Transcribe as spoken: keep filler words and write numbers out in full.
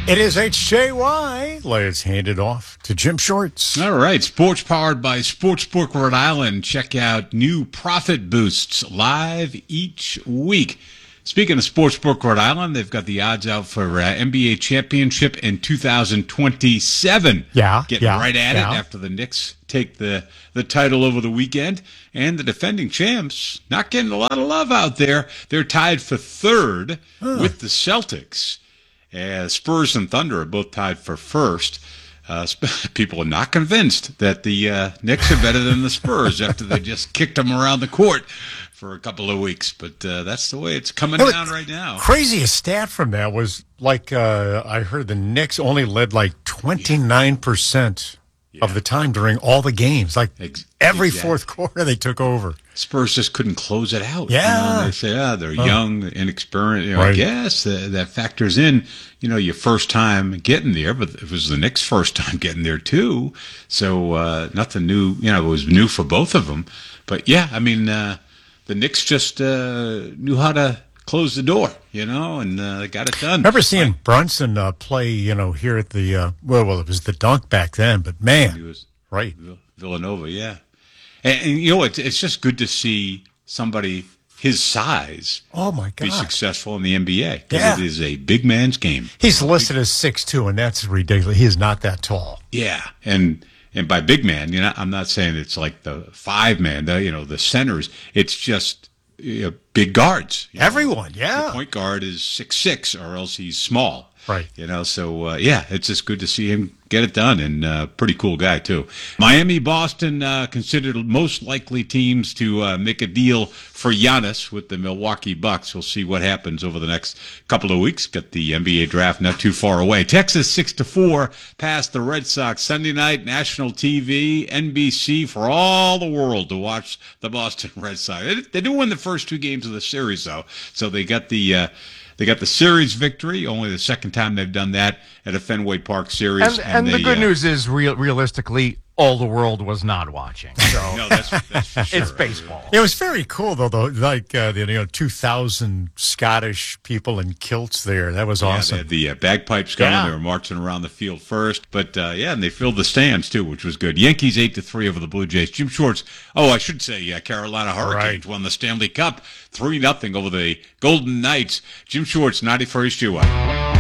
It is H J Y. Let's hand it off to Jim Shorts. All right. Sports powered by Sportsbook Rhode Island. Check out new profit boosts live each week. Speaking of Sportsbook Rhode Island, they've got the odds out for uh, N B A championship in two thousand twenty-seven. Yeah, Getting yeah, right at yeah. it after the Knicks take the, the title over the weekend. And the defending champs not getting a lot of love out there. They're tied for third huh. with the Celtics. Uh, Spurs and Thunder are both tied for first. Uh, people are not convinced that the uh, Knicks are better than the Spurs after they just kicked them around the court for a couple of weeks. But uh, that's the way it's coming no, down right now. Craziest stat from that was like uh, I heard the Knicks only led like twenty-nine percent yeah. of the time during all the games. Like Ex- every exactly. fourth quarter they took over. Spurs just couldn't close it out. Yeah. You know, they say, ah, they're oh. young, inexperienced. You know, right. I guess that, that factors in, you know, your first time getting there, but it was the Knicks' first time getting there too. So uh, nothing new, you know, it was new for both of them. But yeah, I mean, uh, the Knicks just uh, knew how to close the door, you know, and uh, got it done. Remember seeing like, Brunson uh, play, you know, here at the, uh, well, well, it was the Dunk back then, but man, he was right. Villanova, yeah. And, and you know, it's, it's just good to see somebody his size oh my God. be successful in the N B A. Yeah. It is a big man's game. He's listed as six two, and that's ridiculous. He is not that tall. Yeah, and and by big man, you know, I'm not saying it's like the five man, the you know, the centers. It's just you know, big guards. You know? Everyone, yeah. The point guard is six six, or else he's small. Right. You know, so, uh, yeah, it's just good to see him get it done, and uh, pretty cool guy, too. Miami, Boston, uh, considered most likely teams to uh, make a deal for Giannis with the Milwaukee Bucks. We'll see what happens over the next couple of weeks. Got the N B A draft not too far away. Texas six to four past the Red Sox. Sunday night, national T V, N B C for all the world to watch the Boston Red Sox. They, they didn't win the first two games of the series, though, so they got the uh, They got the series victory, only the second time they've done that at a Fenway Park series. And, and, and they, the good uh, news is, real, realistically, all the world was not watching. So no, that's, that's for sure. It's baseball. It was very cool, though, though like uh, the, you know, two thousand Scottish people in kilts there. That was yeah, awesome. They had the uh, bagpipes going. Yeah. They were marching around the field first. But, uh, yeah, and they filled the stands, too, which was good. Yankees eight to three over the Blue Jays. Jim Schwartz, oh, I should say, uh, Carolina Hurricanes right. won the Stanley Cup three nothing over the Golden Knights. Jim Schwartz, ninety-first U I.